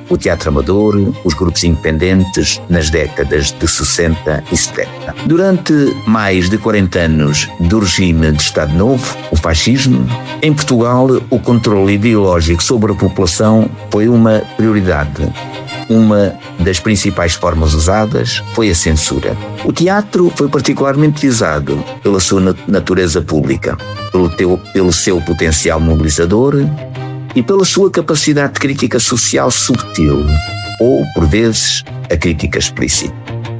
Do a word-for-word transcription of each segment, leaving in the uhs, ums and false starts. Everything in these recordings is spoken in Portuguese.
o teatro amador, os grupos independentes nas décadas de sessenta e setenta. Durante mais de quarenta anos do regime de Estado Novo, o fascismo, em Portugal o controle ideológico sobre a população foi uma prioridade. Uma das principais formas usadas foi a censura. O teatro foi particularmente visado pela sua natureza pública, pelo, teu, pelo seu potencial mobilizador e pela sua capacidade de crítica social subtil, ou, por vezes, a crítica explícita.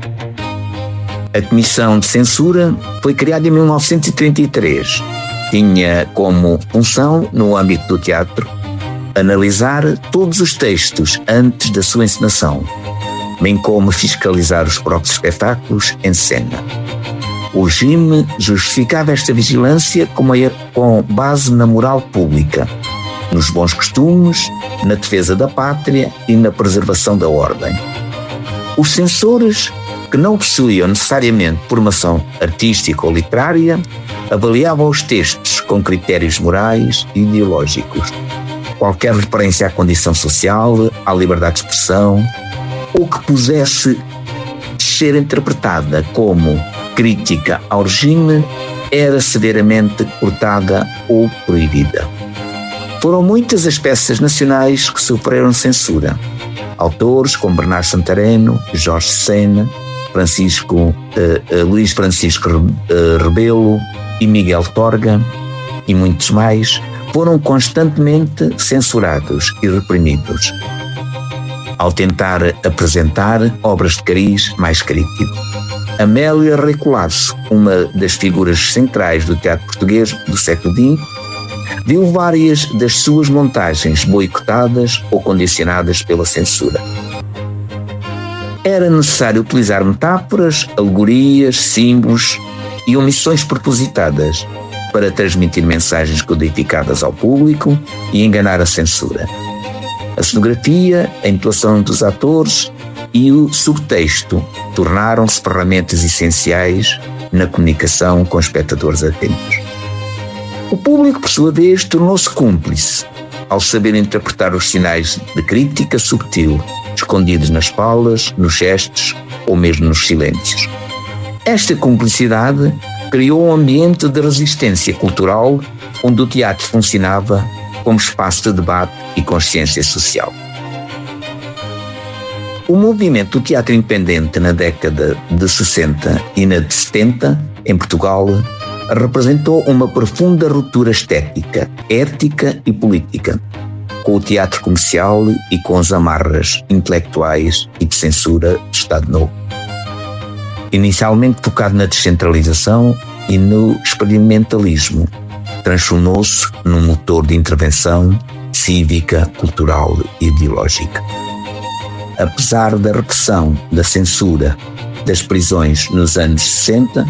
A Comissão de Censura foi criada em mil novecentos e trinta e três. Tinha como função, no âmbito do teatro, analisar todos os textos antes da sua encenação, bem como fiscalizar os próprios espetáculos em cena. O regime justificava esta vigilância com base na moral pública, nos bons costumes, na defesa da pátria e na preservação da ordem. Os censores, que não possuíam necessariamente formação artística ou literária, avaliavam os textos com critérios morais e ideológicos. Qualquer referência à condição social, à liberdade de expressão, ou que pudesse ser interpretada como crítica ao regime, era severamente cortada ou proibida. Foram muitas as peças nacionais que sofreram censura. Autores como Bernardo Santareno, Jorge Sena, Francisco, uh, uh, Luís Francisco uh, Rebelo e Miguel Torga, e muitos mais, foram constantemente censurados e reprimidos, ao tentar apresentar obras de cariz mais crítico. Amélia Rei Colasso, uma das figuras centrais do teatro português do século vinte, viu várias das suas montagens boicotadas ou condicionadas pela censura. Era necessário utilizar metáforas, alegorias, símbolos e omissões propositadas para transmitir mensagens codificadas ao público e enganar a censura. A cenografia, a entoação dos atores e o subtexto tornaram-se ferramentas essenciais na comunicação com espectadores atentos. O público, por sua vez, tornou-se cúmplice ao saber interpretar os sinais de crítica subtil, escondidos nas falas, nos gestos ou mesmo nos silêncios. Esta cumplicidade criou um ambiente de resistência cultural onde o teatro funcionava como espaço de debate e consciência social. O movimento do teatro independente na década de sessenta e na de setenta, em Portugal, representou uma profunda ruptura estética, ética e política, com o teatro comercial e com as amarras intelectuais e de censura do Estado Novo. Inicialmente focado na descentralização e no experimentalismo, transformou-se num motor de intervenção cívica, cultural e ideológica. Apesar da repressão, da censura, das prisões nos anos sessenta,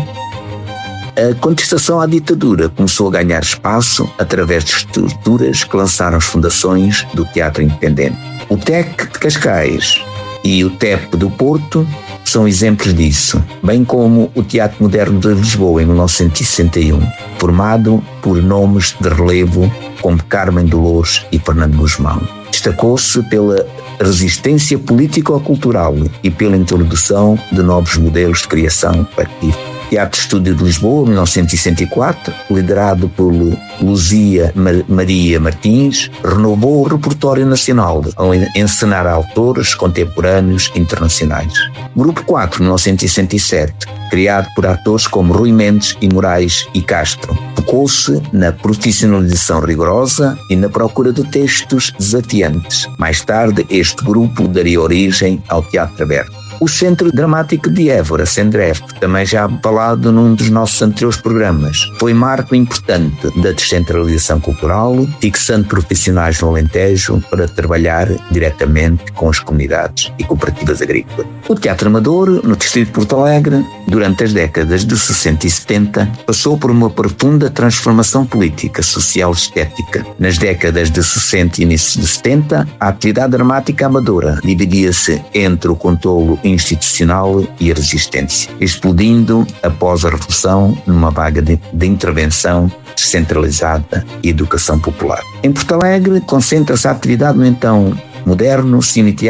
a contestação à ditadura começou a ganhar espaço através de estruturas que lançaram as fundações do teatro independente. O T E C de Cascais e o T E P do Porto são exemplos disso, bem como o Teatro Moderno de Lisboa em mil novecentos e sessenta e um, formado por nomes de relevo como Carmen Dolores e Fernando Guzmão. Destacou-se pela resistência político-cultural e pela introdução de novos modelos de criação coletiva. Teatro Estúdio de Lisboa, mil novecentos e sessenta e quatro, liderado por Luzia Maria Martins, renovou o repertório nacional ao encenar autores contemporâneos internacionais. Grupo quatro, mil novecentos e sessenta e sete, criado por atores como Rui Mendes e Moraes e Castro, focou-se na profissionalização rigorosa e na procura de textos desafiantes. Mais tarde, este grupo daria origem ao Teatro Aberto. O Centro Dramático de Évora, Sendref, também já falado num dos nossos anteriores programas, foi marco importante da descentralização cultural, fixando profissionais no Alentejo para trabalhar diretamente com as comunidades e cooperativas agrícolas. O Teatro Amador, no distrito de Porto Alegre, durante as décadas de sessenta e setenta, passou por uma profunda transformação política, social e estética. Nas décadas de sessenta e início de setenta, a atividade dramática amadora dividia-se entre o controlo institucional e a resistência, explodindo após a Revolução numa vaga de, de intervenção descentralizada e educação popular. Em Porto Alegre, concentra-se a atividade no então moderno Cine Teatro